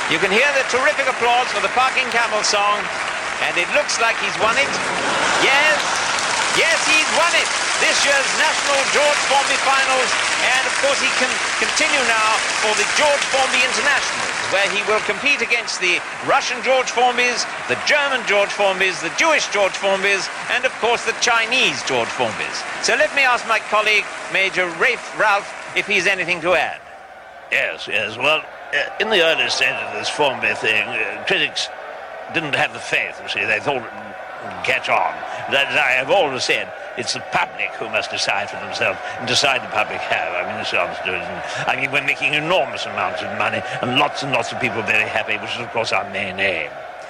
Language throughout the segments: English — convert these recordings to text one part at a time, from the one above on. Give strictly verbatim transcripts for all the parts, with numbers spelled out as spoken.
You can hear the terrific applause for the Parking Camel song, and it looks like he's won it. Yes, yes, he's won it. This year's National George Formby Finals, and of course he can continue now for the George Formby Internationals, where he will compete against the Russian George Formbys, the German George Formbys, the Jewish George Formbys, and of course the Chinese George Formbys. So let me ask my colleague, Major Rafe Ralph, if he's anything to add. Yes, yes. Well, uh, in the early stage of this Formby thing, uh, critics didn't have the faith, you see. They thought it would catch on. But as I have always said, it's the public who must decide for themselves, and decide the public have. I mean, this answer to it. And I mean, we're making enormous amounts of money, and lots and lots of people are very happy, which is, of course, our main aim.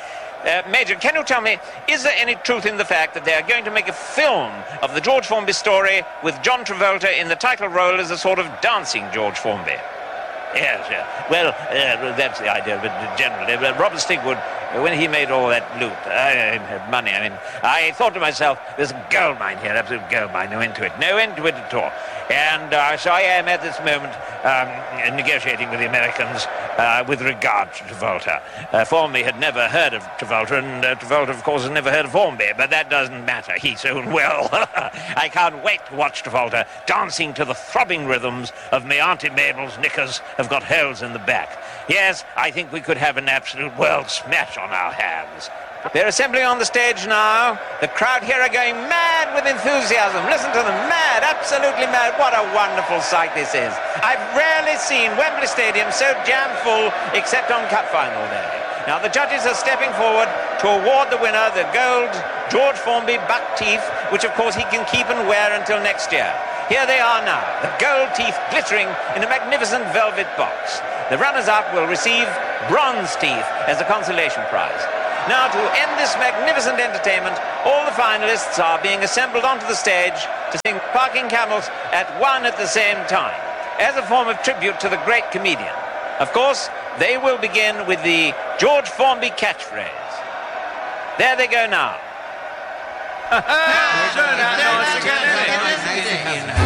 Uh, Major, can you tell me, is there any truth in the fact that they are going to make a film of the George Formby story with John Travolta in the title role as a sort of dancing George Formby? Yes, yes. Well, uh, that's the idea of it generally. But Robert Stigwood, when he made all that loot, I had money. I mean, I thought to myself, there's a gold mine here, absolute gold mine, no end to it, no end to it at all. And uh, so I am at this moment um, negotiating with the Americans uh, with regard to Travolta. Uh, Formby had never heard of Travolta, and uh, Travolta, of course, has never heard of Formby, but that doesn't matter. He's own well. I can't wait to watch Travolta dancing to the throbbing rhythms of me Auntie Mabel's knickers have got holes in the back. Yes, I think we could have an absolute world smash on our hands. They're assembling on the stage now. The crowd here are going mad with enthusiasm. Listen to them, mad, absolutely mad. What a wonderful sight this is. I've rarely seen Wembley Stadium so jam-full except on Cup Final day. Now the judges are stepping forward to award the winner the gold George Formby buck teeth, which of course he can keep and wear until next year. Here they are now, the gold teeth glittering in a magnificent velvet box. The runners-up will receive bronze teeth as a consolation prize. Now, to end this magnificent entertainment, all the finalists are being assembled onto the stage to sing Parking Camels at one at the same time, as a form of tribute to the great comedian. Of course, they will begin with the George Formby catchphrase. There they go now.